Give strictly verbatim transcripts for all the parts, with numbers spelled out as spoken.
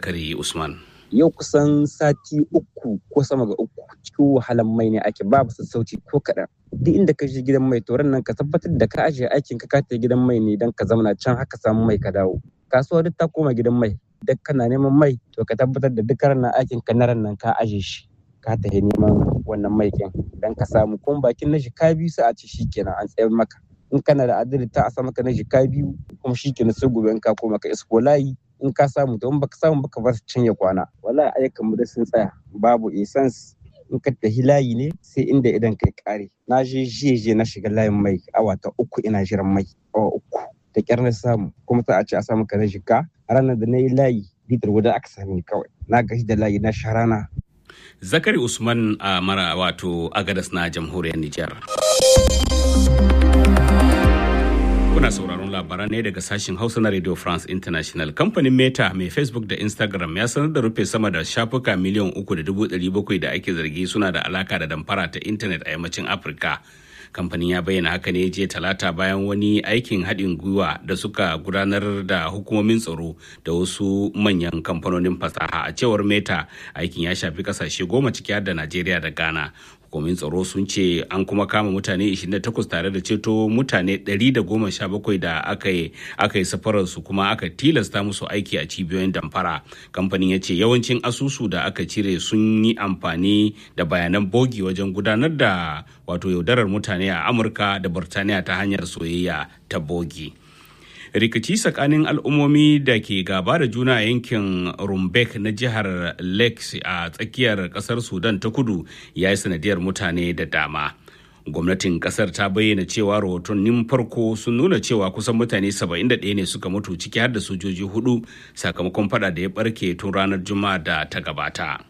Zakari Usman. Yau kusan sati uku ko sama ga uku cikin wahalan mai ne ake, babu sassauci ko kaɗan. Duk inda ka je gidan mai to nan ka tabbatar da ka ajiye aikin ka ka tafi gidan mai ne don ka zamana can haka samu mai ka dawo. Kasuwa duk ta koma gidan mai, duk kana neman mai to ka tabbatar da duk ranar aikin ka na nan ka ajiye shi ka tafi neman wannan mai kin don ka samu. Kuma bakin na jika biyu sai a ce shikenan an tsayar maka. In kana da adadi ta a sa maka na jika biyu kuma shikenan sai gobe in ka koma ka isko layi. In ka samu to in baka samu baka bar can ya kwana. Wallahi ayyukan mu da sun tsaya, babu essence. In ka tafi layi ne sai inda idan kai kare. Na je jeje na shiga layin mai awa ta uku ina jiran mai awa uku da kyar na samu kuma ta a ce a samu ka na jika. A ranar da na yi layi litar guda aka sami kawai. Na gashi da layi na sharana. Zakari Usman a mara wato Agadas na jamhuriyar Nijar. Kuna sauraron labaran ne daga sashen Hausa na Radio France International. Kamfanin Meta mai Facebook da Instagram ya sanar da rufe sama da shafuka miliyan uku da dubu ɗari bakwai da ake zargi suna da alaka da damfara ta intanet a yammacin Afirka. Kamfanin ya bayyana haka ne jiya talata bayan wani aikin haɗin gwiwa da suka gudanar da hukumomin tsaro da wasu manyan kamfanonin fasaha. A cewar Meta, aikin ya shafi kasashe goma ciki har da Najeriya da Ghana. Hukumomin tsaro sun ce an kuma kama mutane ishirin da takwas tare da ceto mutane ɗari da goma sha bakwai da aka yi aka yi safarar su kuma aka tilasta musu aiki a cibiyoyin damfara. Kamfanin ya ce yawancin asusu da aka cire sun yi amfani da bayanan bogi wajen gudanar da wato yaudarar mutane a Amurka da Burtaniya ta hanyar soyayya ta bogi. Rikici tsakanin al'ummomi da ke gaba da juna a yankin Rumbek na jihar Lakes a tsakiyar kasar Sudan ta kudu ya yi sanadiyar mutane da dama. Gwamnatin kasar ta bayyana cewa rahotannin farko sun nuna cewa kusan mutane saba'in da ɗaya ne suka mutu ciki har da sojoji hudu sakamakon fada da ya barke tun ranar Juma'a da ta gabata.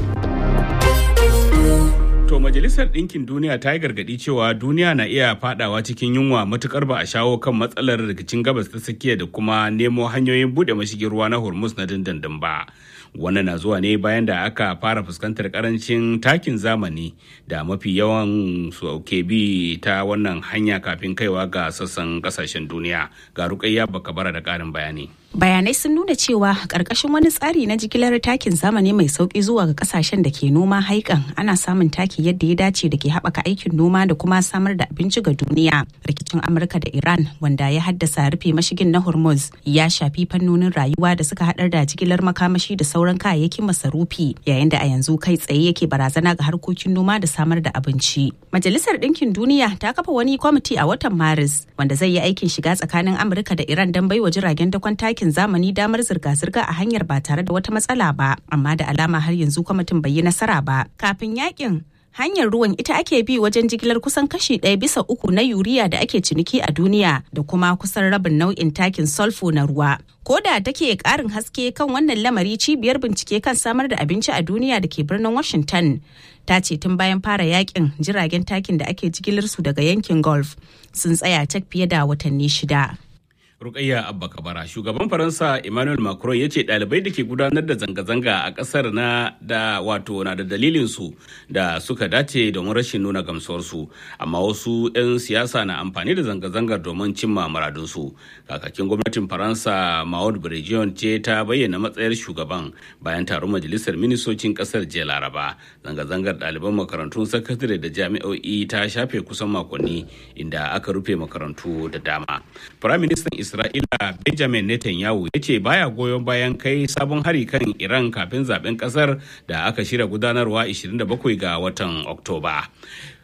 To Majalisar Ɗinkin Duniya ta yi gargaɗi cewa duniya na iya fadawa cikin yunwa matukar ba a shawo kan matsalar rikicin gabas ta tsakiya da kuma nemo hanyoyin buɗe mashigin ruwa na Hormuz na dindindin ba. Wannan na zuwa ne bayan da aka fara fuskantar karancin takin zamani da mafi yawan su ke bi ta wannan hanya kafin kaiwa ga sassan kasashen duniya. Ga Rukayya Bakabara da ƙarin bayani. Bayanai sun nuna cewa ƙarƙashin wani tsari na jigilar takin zamani mai sauƙi zuwa ga ƙasashen da ke noma haikan ana samun taki yadda ya dace da ke haɓaka aikin noma da kuma samar da abinci ga duniya. Rikicin Amurka da Iran wanda ya haddasa rufe mashigin na Hormuz ya shafi fannonin rayuwa da suka haɗar da jigilar makamashi da sauran kayayyakin masarufi yayin da a yanzu kai tsaye yake barazana ga harkokin noma da samar da abinci. Majalisar Ɗinkin Duniya ta kafa wani kwamiti a watan Maris wanda zai yi aikin shiga tsakanin Amurka da Iran don baiwa jiragen dakon taki zamani damar zirga-zirga a hanyar ba tare da wata matsala ba, amma da alama har yanzu kwamitin bai yi nasara ba. Kafin yakin hanyar ruwan ita ake bi wajen jigilar kusan kashi ɗaya bisa uku na yuriya da ake ciniki a duniya da kuma kusan rabin nau'in takin sulfur na ruwa. Ko da take ƙarin haske kan wannan lamari, cibiyar bincike kan samar da abinci a duniya da ke birnin Washington ta ce tun bayan fara yakin jiragen takin da ake jigilar su daga yankin Gulf sun tsaya tak fiye da watanni shida. Rukayya Abba Kabara. Shugaban Faransa Emmanuel Macron ya ce ɗalibai da ke gudanar da zanga-zanga a ƙasar na da wato na da dalilinsu da suka dace domin rashin nuna gamsuwarsu, amma wasu 'yan siyasa na amfani da zanga-zangar domin cimma muradunsu. Kakakin gwamnatin Faransa Maud Brejion ce ta bayyana matsayar shugaban bayan taron majalisar ministocin ƙasar jiya Laraba. Zanga-zangar ɗaliban makarantun sakandare da jami'o'i ta shafe kusan makonni inda aka rufe makarantu da dama. Firaministan Isra'ila Benjamin Netanyahu ya ce baya goyon bayan kai sabon hari kan Iran kafin zaben kasar da aka shirya gudanarwa ashirin da bakwai ga watan Oktoba.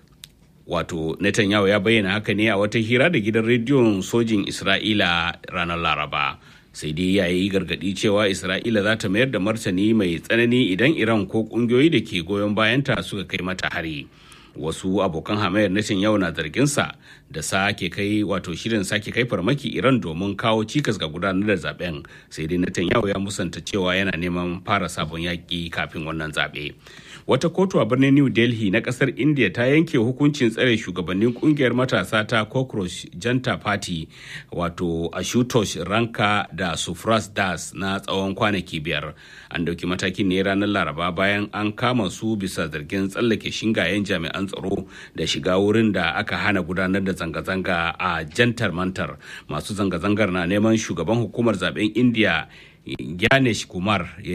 Wato Netanyahu ya bayyana haka ne a wata hira da gidan rediyon sojin Isra'ila ranar Laraba. Sai dai ya yi gargaɗi cewa Isra'ila za ta mayar da martani mai tsanani idan Iran ko ƙungiyoyi da ke goyon bayanta suka kai mata hari. Wasu abokan hamayar Netanyahu na zarginsa da sake kai wato shirin sake kai farmaki Iran domin kawo cikas ga gudanar da zaben, sai dai Netanyahu ya musanta cewa yana neman fara sabon yaƙi kafin wannan zaɓe. Wata kotu a birnin New Delhi na ƙasar India ta yanke hukuncin tsare shugabannin ƙungiyar matasa ta Cockroach Janta Party wato Ashutosh Ranka da Sufras Das na tsawon kwanaki biyar. An dauki matakin ne ranar Laraba bayan an kama su bisa zargin tsallake shingayen jami'an tsaro da shiga wurin da aka hana gudanar da zanga-zanga a Jantar Mantar. Masu zanga-zangar na neman shugaban hukumar zaben India Ganesh Kumar